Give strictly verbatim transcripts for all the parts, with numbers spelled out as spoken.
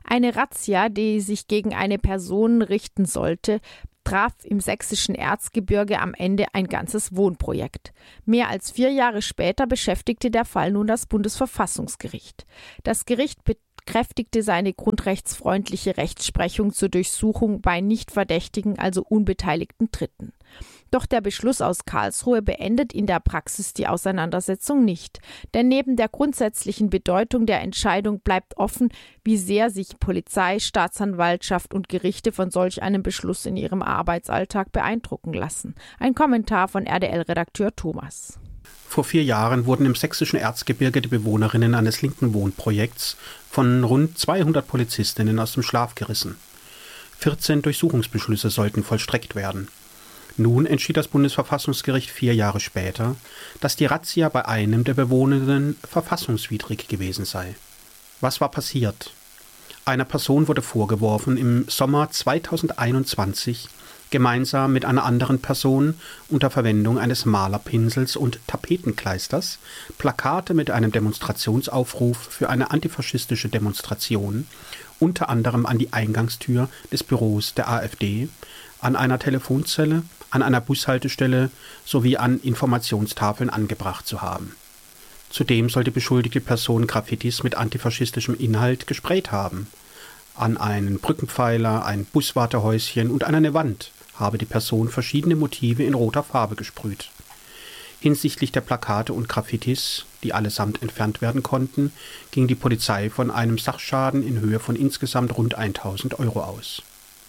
Eine Razzia, die sich gegen eine Person richten sollte, traf im sächsischen Erzgebirge am Ende ein ganzes Wohnprojekt. Mehr als vier Jahre später beschäftigte der Fall nun das Bundesverfassungsgericht. Das Gericht bekräftigte seine grundrechtsfreundliche Rechtsprechung zur Durchsuchung bei nicht verdächtigen, also unbeteiligten Dritten. Doch der Beschluss aus Karlsruhe beendet in der Praxis die Auseinandersetzung nicht. Denn neben der grundsätzlichen Bedeutung der Entscheidung bleibt offen, wie sehr sich Polizei, Staatsanwaltschaft und Gerichte von solch einem Beschluss in ihrem Arbeitsalltag beeindrucken lassen. Ein Kommentar von R D L-Redakteur Thomas. Vor vier Jahren wurden im sächsischen Erzgebirge die Bewohnerinnen eines linken Wohnprojekts von rund zweihundert Polizistinnen aus dem Schlaf gerissen. vierzehn Durchsuchungsbeschlüsse sollten vollstreckt werden. Nun entschied das Bundesverfassungsgericht vier Jahre später, dass die Razzia bei einem der Bewohnenden verfassungswidrig gewesen sei. Was war passiert? Einer Person wurde vorgeworfen, im Sommer zweitausendeinundzwanzig gemeinsam mit einer anderen Person unter Verwendung eines Malerpinsels und Tapetenkleisters Plakate mit einem Demonstrationsaufruf für eine antifaschistische Demonstration, unter anderem an die Eingangstür des Büros der AfD, an einer Telefonzelle, an einer Bushaltestelle sowie an Informationstafeln angebracht zu haben. Zudem soll die beschuldigte Person Graffitis mit antifaschistischem Inhalt gesprayt haben. An einen Brückenpfeiler, ein Buswartehäuschen und an eine Wand habe die Person verschiedene Motive in roter Farbe gesprüht. Hinsichtlich der Plakate und Graffitis, die allesamt entfernt werden konnten, ging die Polizei von einem Sachschaden in Höhe von insgesamt rund tausend Euro aus.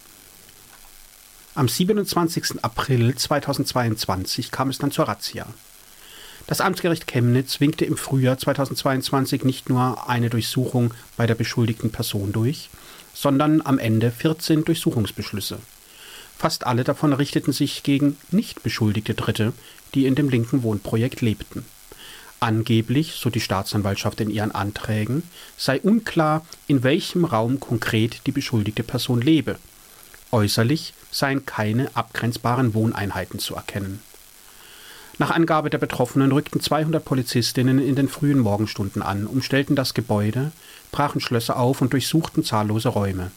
Am siebenundzwanzigsten April zweitausendzweiundzwanzig kam es dann zur Razzia. Das Amtsgericht Chemnitz winkte im Frühjahr zweitausendzweiundzwanzig nicht nur eine Durchsuchung bei der beschuldigten Person durch, sondern am Ende vierzehn Durchsuchungsbeschlüsse. Fast alle davon richteten sich gegen nicht beschuldigte Dritte, die in dem linken Wohnprojekt lebten. Angeblich, so die Staatsanwaltschaft in ihren Anträgen, sei unklar, in welchem Raum konkret die beschuldigte Person lebe. Äußerlich seien keine abgrenzbaren Wohneinheiten zu erkennen. Nach Angabe der Betroffenen rückten zweihundert Polizistinnen in den frühen Morgenstunden an, umstellten das Gebäude, brachen Schlösser auf und durchsuchten zahllose Räume.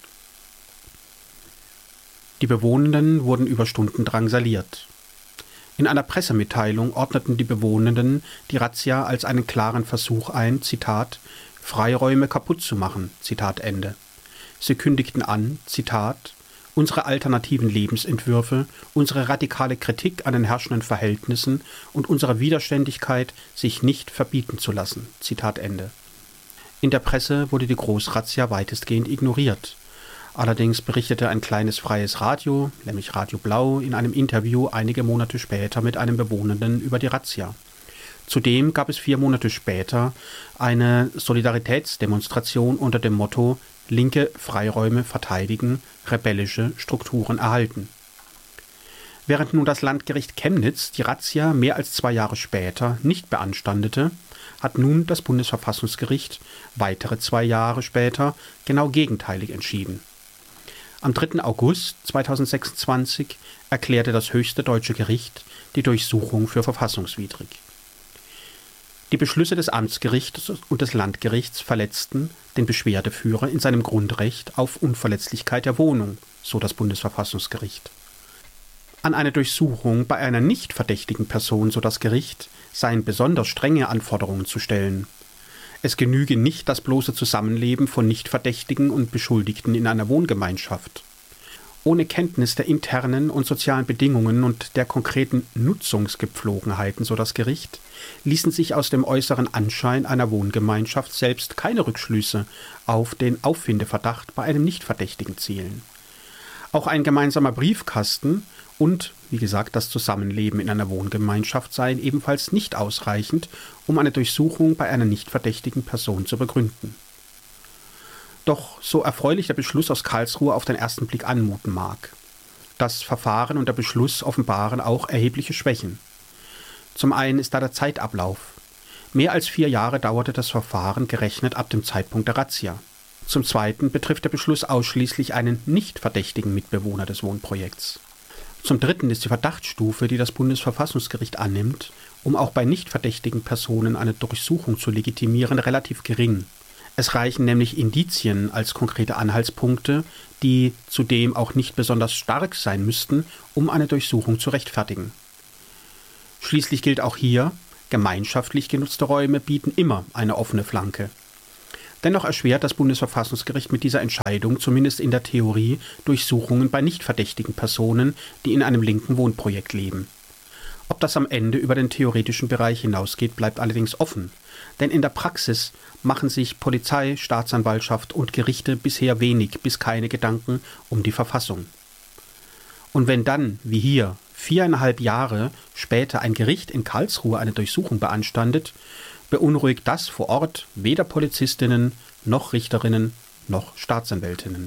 Die Bewohnenden wurden über Stunden drangsaliert. In einer Pressemitteilung ordneten die Bewohnenden die Razzia als einen klaren Versuch ein, Zitat, Freiräume kaputt zu machen, Zitat Ende. Sie kündigten an, Zitat, unsere alternativen Lebensentwürfe, unsere radikale Kritik an den herrschenden Verhältnissen und unsere Widerständigkeit sich nicht verbieten zu lassen. Zitat Ende. In der Presse wurde die Großrazzia weitestgehend ignoriert. Allerdings berichtete ein kleines freies Radio, nämlich Radio Blau, in einem Interview einige Monate später mit einem Bewohnenden über die Razzia. Zudem gab es vier Monate später eine Solidaritätsdemonstration unter dem Motto Linke Freiräume verteidigen, rebellische Strukturen erhalten. Während nun das Landgericht Chemnitz die Razzia mehr als zwei Jahre später nicht beanstandete, hat nun das Bundesverfassungsgericht weitere zwei Jahre später genau gegenteilig entschieden. Am dritten August zweitausendsechsundzwanzig erklärte das höchste deutsche Gericht die Durchsuchung für verfassungswidrig. Die Beschlüsse des Amtsgerichts und des Landgerichts verletzten den Beschwerdeführer in seinem Grundrecht auf Unverletzlichkeit der Wohnung, so das Bundesverfassungsgericht. An eine Durchsuchung bei einer nicht verdächtigen Person, so das Gericht, seien besonders strenge Anforderungen zu stellen. Es genüge nicht das bloße Zusammenleben von Nichtverdächtigen und Beschuldigten in einer Wohngemeinschaft. Ohne Kenntnis der internen und sozialen Bedingungen und der konkreten Nutzungsgepflogenheiten, so das Gericht, ließen sich aus dem äußeren Anschein einer Wohngemeinschaft selbst keine Rückschlüsse auf den Auffindeverdacht bei einem Nichtverdächtigen zielen. Auch ein gemeinsamer Briefkasten und, wie gesagt, das Zusammenleben in einer Wohngemeinschaft seien ebenfalls nicht ausreichend, um eine Durchsuchung bei einer nicht verdächtigen Person zu begründen. Doch so erfreulich der Beschluss aus Karlsruhe auf den ersten Blick anmuten mag, das Verfahren und der Beschluss offenbaren auch erhebliche Schwächen. Zum einen ist da der Zeitablauf. Mehr als vier Jahre dauerte das Verfahren gerechnet ab dem Zeitpunkt der Razzia. Zum zweiten betrifft der Beschluss ausschließlich einen nicht verdächtigen Mitbewohner des Wohnprojekts. Zum dritten ist die Verdachtsstufe, die das Bundesverfassungsgericht annimmt, um auch bei nicht verdächtigen Personen eine Durchsuchung zu legitimieren, relativ gering. Es reichen nämlich Indizien als konkrete Anhaltspunkte, die zudem auch nicht besonders stark sein müssten, um eine Durchsuchung zu rechtfertigen. Schließlich gilt auch hier, gemeinschaftlich genutzte Räume bieten immer eine offene Flanke. Dennoch erschwert das Bundesverfassungsgericht mit dieser Entscheidung zumindest in der Theorie Durchsuchungen bei nicht verdächtigen Personen, die in einem linken Wohnprojekt leben. Ob das am Ende über den theoretischen Bereich hinausgeht, bleibt allerdings offen. Denn in der Praxis machen sich Polizei, Staatsanwaltschaft und Gerichte bisher wenig bis keine Gedanken um die Verfassung. Und wenn dann, wie hier, viereinhalb Jahre später ein Gericht in Karlsruhe eine Durchsuchung beanstandet, beunruhigt das vor Ort weder Polizistinnen noch Richterinnen noch Staatsanwältinnen.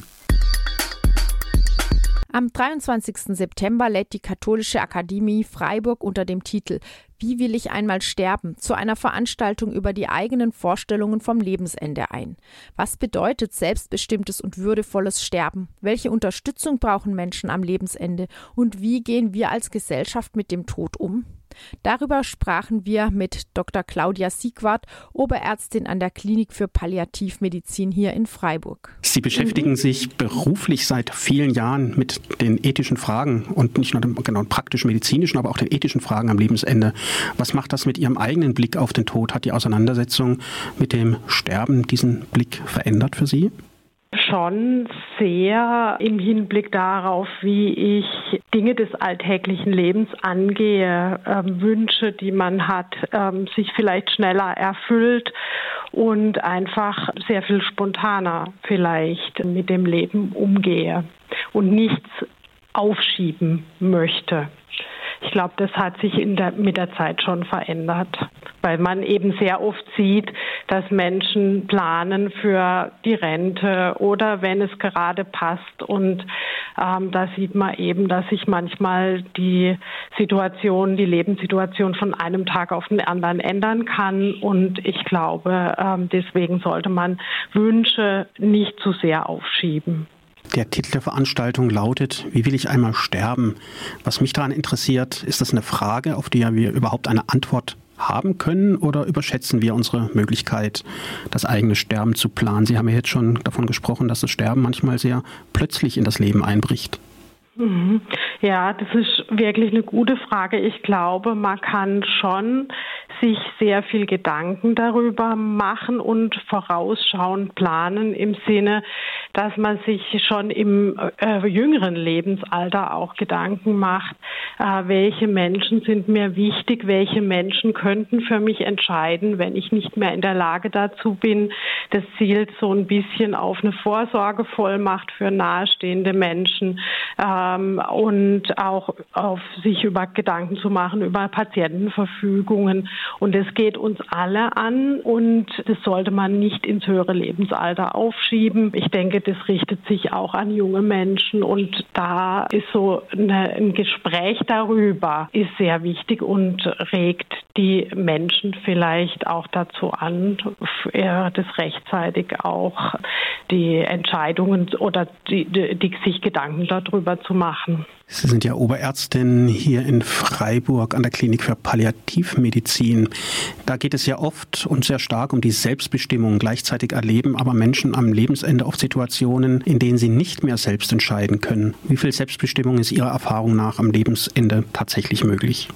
Am dreiundzwanzigsten September lädt die Katholische Akademie Freiburg unter dem Titel »Wie will ich einmal sterben?« zu einer Veranstaltung über die eigenen Vorstellungen vom Lebensende ein. Was bedeutet selbstbestimmtes und würdevolles Sterben? Welche Unterstützung brauchen Menschen am Lebensende? Und wie gehen wir als Gesellschaft mit dem Tod um? Darüber sprachen wir mit Doktor Claudia Siegwart, Oberärztin an der Klinik für Palliativmedizin hier in Freiburg. Sie beschäftigen mhm. sich beruflich seit vielen Jahren mit den ethischen Fragen und nicht nur den genau, praktisch-medizinischen, aber auch den ethischen Fragen am Lebensende. Was macht das mit Ihrem eigenen Blick auf den Tod? Hat die Auseinandersetzung mit dem Sterben diesen Blick verändert für Sie? Schon sehr im Hinblick darauf, wie ich Dinge des alltäglichen Lebens angehe, äh, Wünsche, die man hat, äh, sich vielleicht schneller erfüllt und einfach sehr viel spontaner vielleicht mit dem Leben umgehe und nichts aufschieben möchte. Ich glaube, das hat sich in der, mit der Zeit schon verändert, weil man eben sehr oft sieht, dass Menschen planen für die Rente oder wenn es gerade passt. Und ähm, da sieht man eben, dass sich manchmal die Situation, die Lebenssituation von einem Tag auf den anderen ändern kann. Und ich glaube, ähm, deswegen sollte man Wünsche nicht zu sehr aufschieben. Der Titel der Veranstaltung lautet, wie will ich einmal sterben? Was mich daran interessiert, ist das eine Frage, auf die wir überhaupt eine Antwort haben können oder überschätzen wir unsere Möglichkeit, das eigene Sterben zu planen? Sie haben ja jetzt schon davon gesprochen, dass das Sterben manchmal sehr plötzlich in das Leben einbricht. Ja, das ist wirklich eine gute Frage. Ich glaube, man kann schon sich sehr viel Gedanken darüber machen und vorausschauend planen im Sinne, dass man sich schon im äh, jüngeren Lebensalter auch Gedanken macht, äh, welche Menschen sind mir wichtig, welche Menschen könnten für mich entscheiden, wenn ich nicht mehr in der Lage dazu bin. Das zielt so ein bisschen auf eine Vorsorgevollmacht für nahestehende Menschen ähm, und auch auf sich über Gedanken zu machen über Patientenverfügungen. Und es geht uns alle an und das sollte man nicht ins höhere Lebensalter aufschieben. Ich denke, das richtet sich auch an junge Menschen und da ist so eine, ein Gespräch darüber ist sehr wichtig und regt die Menschen vielleicht auch dazu an, das rechtzeitig auch die Entscheidungen oder die, die, die sich Gedanken darüber zu machen. Sie sind ja Oberärztin hier in Freiburg an der Klinik für Palliativmedizin. Da geht es ja oft und sehr stark um die Selbstbestimmung. Gleichzeitig erleben aber Menschen am Lebensende oft Situationen, in denen sie nicht mehr selbst entscheiden können. Wie viel Selbstbestimmung ist Ihrer Erfahrung nach am Lebensende tatsächlich möglich?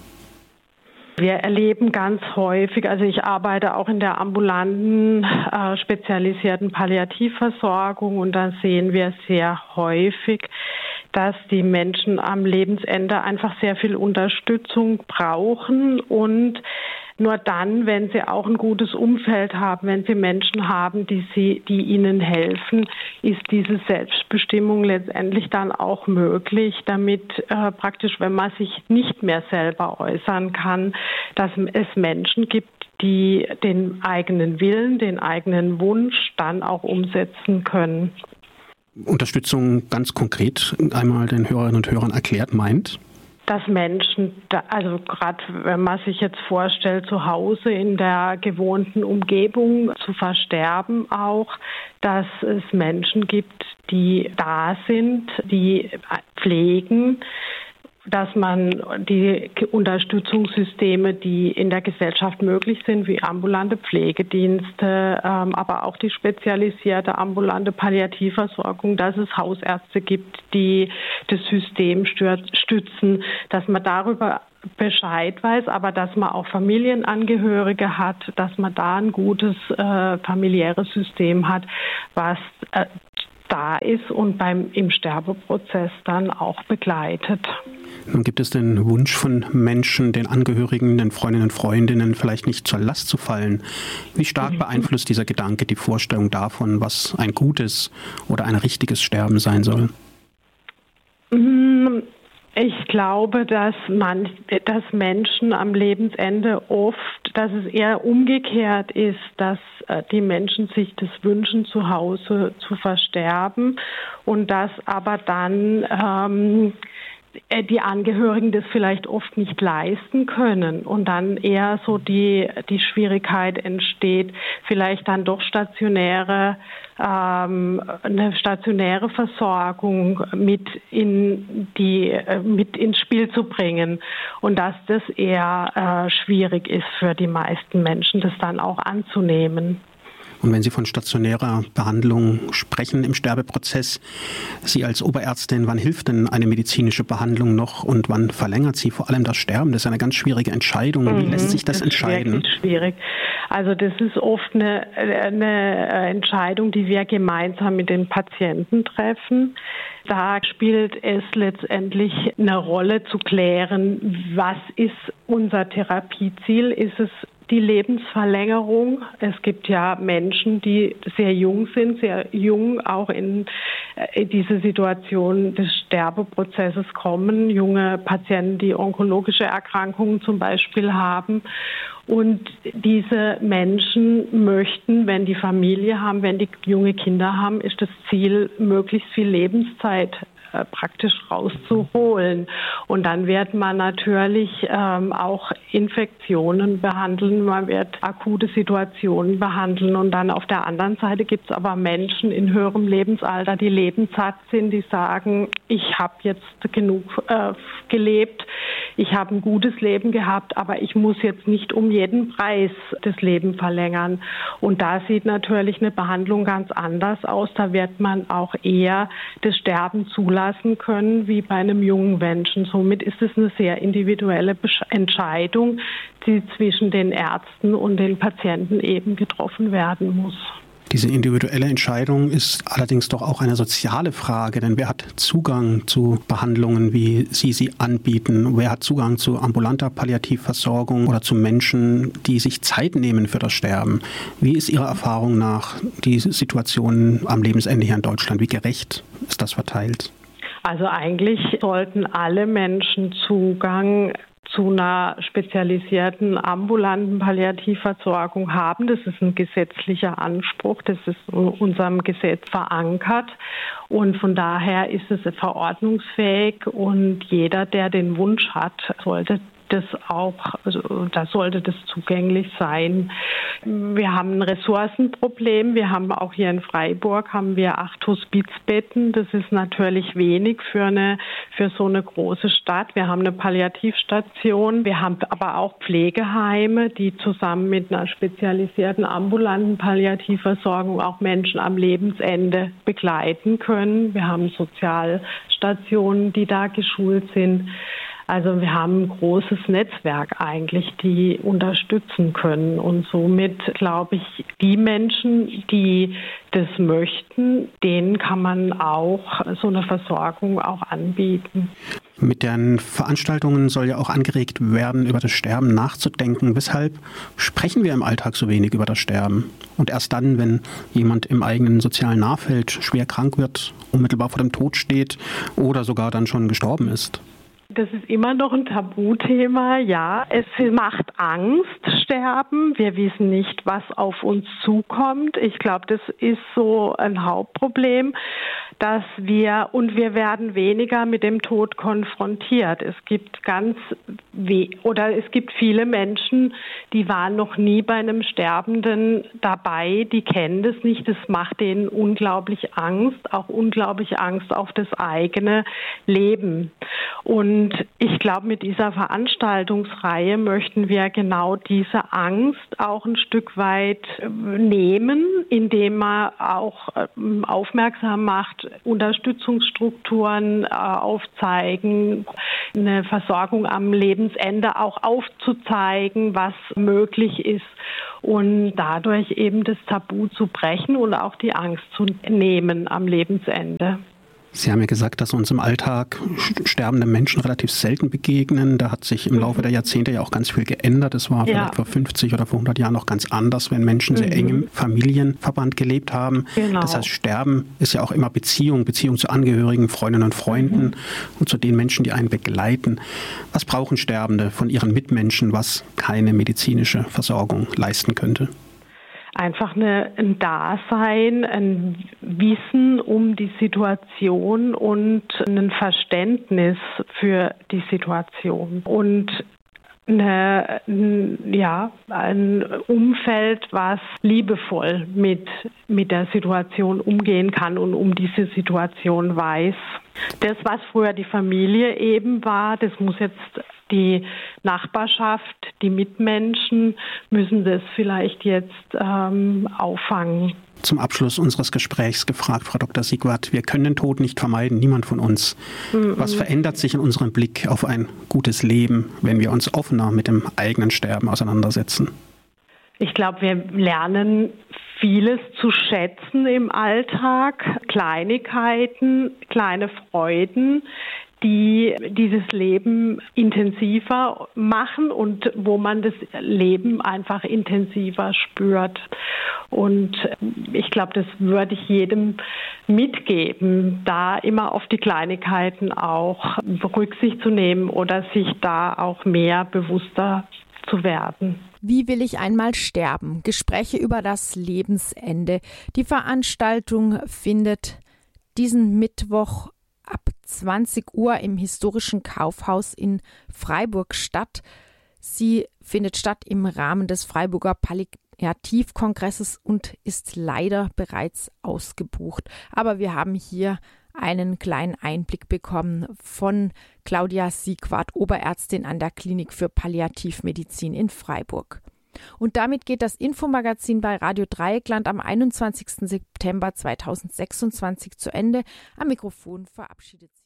Wir erleben ganz häufig, also ich arbeite auch in der ambulanten, äh, spezialisierten Palliativversorgung und da sehen wir sehr häufig, dass die Menschen am Lebensende einfach sehr viel Unterstützung brauchen und nur dann, wenn sie auch ein gutes Umfeld haben, wenn sie Menschen haben, die sie, die ihnen helfen, ist diese Selbstbestimmung letztendlich dann auch möglich, damit äh, praktisch, wenn man sich nicht mehr selber äußern kann, dass es Menschen gibt, die den eigenen Willen, den eigenen Wunsch dann auch umsetzen können. Unterstützung ganz konkret einmal den Hörerinnen und Hörern erklärt meint? Dass Menschen, also gerade wenn man sich jetzt vorstellt, zu Hause in der gewohnten Umgebung zu versterben auch, dass es Menschen gibt, die da sind, die pflegen dass man die Unterstützungssysteme, die in der Gesellschaft möglich sind, wie ambulante Pflegedienste, ähm, aber auch die spezialisierte ambulante Palliativversorgung, dass es Hausärzte gibt, die das System stützen, dass man darüber Bescheid weiß, aber dass man auch Familienangehörige hat, dass man da ein gutes äh, familiäres System hat, was äh, da ist und beim im Sterbeprozess dann auch begleitet. Nun gibt es den Wunsch von Menschen, den Angehörigen, den Freundinnen und Freundinnen vielleicht nicht zur Last zu fallen. Wie stark beeinflusst dieser Gedanke die Vorstellung davon, was ein gutes oder ein richtiges Sterben sein soll? Ich glaube, dass man, dass Menschen am Lebensende oft, dass es eher umgekehrt ist, dass die Menschen sich das wünschen, zu Hause zu versterben und dass aber dann ähm, die Angehörigen das vielleicht oft nicht leisten können und dann eher so die, die Schwierigkeit entsteht, vielleicht dann doch stationäre, ähm, eine stationäre Versorgung mit in die, mit ins Spiel zu bringen und dass das eher äh, schwierig ist für die meisten Menschen, das dann auch anzunehmen. Und wenn Sie von stationärer Behandlung sprechen im Sterbeprozess, Sie als Oberärztin, wann hilft denn eine medizinische Behandlung noch und wann verlängert sie vor allem das Sterben? Das ist eine ganz schwierige Entscheidung. Wie mhm, lässt sich das, das entscheiden? Das ist schwierig. Also das ist oft eine, eine Entscheidung, die wir gemeinsam mit den Patienten treffen. Da spielt es letztendlich eine Rolle zu klären, was ist unser Therapieziel? Ist es die Lebensverlängerung? Es gibt ja Menschen, die sehr jung sind, sehr jung auch in, in diese Situation des Sterbeprozesses kommen. Junge Patienten, die onkologische Erkrankungen zum Beispiel haben. Und diese Menschen möchten, wenn die Familie haben, wenn die junge Kinder haben, ist das Ziel, möglichst viel Lebenszeit äh, praktisch rauszuholen. Und dann wird man natürlich ähm, auch Infektionen behandeln, man wird akute Situationen behandeln. Und dann auf der anderen Seite gibt es aber Menschen in höherem Lebensalter, die lebenssatt sind, die sagen, ich habe jetzt genug äh, gelebt, ich habe ein gutes Leben gehabt, aber ich muss jetzt nicht um jeden Preis das Leben verlängern. Und da sieht natürlich eine Behandlung ganz anders aus. Da wird man auch eher das Sterben zulassen können, wie bei einem jungen Menschen. Somit ist es eine sehr individuelle Entscheidung, die zwischen den Ärzten und den Patienten eben getroffen werden muss. Diese individuelle Entscheidung ist allerdings doch auch eine soziale Frage, denn wer hat Zugang zu Behandlungen, wie Sie sie anbieten? Wer hat Zugang zu ambulanter Palliativversorgung oder zu Menschen, die sich Zeit nehmen für das Sterben? Wie ist Ihrer Erfahrung nach die Situation am Lebensende hier in Deutschland? Wie gerecht ist das verteilt? Also eigentlich sollten alle Menschen Zugang zu einer spezialisierten ambulanten Palliativversorgung haben. Das ist ein gesetzlicher Anspruch, das ist in unserem Gesetz verankert und von daher ist es verordnungsfähig und jeder, der den Wunsch hat, sollte das auch, also da sollte das zugänglich sein. Wir haben ein Ressourcenproblem. Wir haben auch hier in Freiburg haben wir acht Hospizbetten. Das ist natürlich wenig für eine, für so eine große Stadt. Wir haben eine Palliativstation. Wir haben aber auch Pflegeheime, die zusammen mit einer spezialisierten ambulanten Palliativversorgung auch Menschen am Lebensende begleiten können. Wir haben Sozialstationen, die da geschult sind. Also wir haben ein großes Netzwerk eigentlich, die unterstützen können. Und somit glaube ich, die Menschen, die das möchten, denen kann man auch so eine Versorgung auch anbieten. Mit den Veranstaltungen soll ja auch angeregt werden, über das Sterben nachzudenken. Weshalb sprechen wir im Alltag so wenig über das Sterben? Und erst dann, wenn jemand im eigenen sozialen Nahfeld schwer krank wird, unmittelbar vor dem Tod steht oder sogar dann schon gestorben ist. Das ist immer noch ein Tabuthema, ja. Es macht Angst, Sterben. Wir wissen nicht, was auf uns zukommt. Ich glaube, das ist so ein Hauptproblem, dass wir, und wir werden weniger mit dem Tod konfrontiert. Es gibt ganz, we- oder es gibt viele Menschen, die waren noch nie bei einem Sterbenden dabei, die kennen das nicht. Das macht denen unglaublich Angst, auch unglaublich Angst auf das eigene Leben. Und Und ich glaube, mit dieser Veranstaltungsreihe möchten wir genau diese Angst auch ein Stück weit nehmen, indem man auch aufmerksam macht, Unterstützungsstrukturen aufzeigen, eine Versorgung am Lebensende auch aufzuzeigen, was möglich ist und dadurch eben das Tabu zu brechen und auch die Angst zu nehmen am Lebensende. Sie haben ja gesagt, dass uns im Alltag sterbende Menschen relativ selten begegnen. Da hat sich im Laufe der Jahrzehnte ja auch ganz viel geändert. Es war ja. vielleicht vor fünfzig oder vor hundert Jahren noch ganz anders, wenn Menschen sehr mhm. eng im Familienverband gelebt haben. Genau. Das heißt, Sterben ist ja auch immer Beziehung, Beziehung zu Angehörigen, Freundinnen und Freunden mhm. und zu den Menschen, die einen begleiten. Was brauchen Sterbende von ihren Mitmenschen, was keine medizinische Versorgung leisten könnte? Einfach eine, ein Dasein, ein Wissen um die Situation und ein Verständnis für die Situation. Und eine, ja, ein Umfeld, was liebevoll mit, mit der Situation umgehen kann und um diese Situation weiß. Das, was früher die Familie eben war, das muss jetzt die Nachbarschaft, die Mitmenschen müssen das vielleicht jetzt ähm, auffangen. Zum Abschluss unseres Gesprächs gefragt, Frau Doktor Siegwart, wir können den Tod nicht vermeiden, niemand von uns. Mhm. Was verändert sich in unserem Blick auf ein gutes Leben, wenn wir uns offener mit dem eigenen Sterben auseinandersetzen? Ich glaube, wir lernen vieles zu schätzen im Alltag, Kleinigkeiten, kleine Freuden, die dieses Leben intensiver machen und wo man das Leben einfach intensiver spürt. Und ich glaube, das würde ich jedem mitgeben, da immer auf die Kleinigkeiten auch Rücksicht zu nehmen oder sich da auch mehr bewusster zu werden. Wie will ich einmal sterben? Gespräche über das Lebensende. Die Veranstaltung findet diesen Mittwoch ab zwanzig Uhr im historischen Kaufhaus in Freiburg statt. Sie findet statt im Rahmen des Freiburger Palliativkongresses und ist leider bereits ausgebucht. Aber wir haben hier einen kleinen Einblick bekommen von Claudia Siegwart, Oberärztin an der Klinik für Palliativmedizin in Freiburg. Und damit geht das Infomagazin bei Radio Dreieckland am einundzwanzigsten September zweitausendsechsundzwanzig zu Ende. Am Mikrofon verabschiedet sich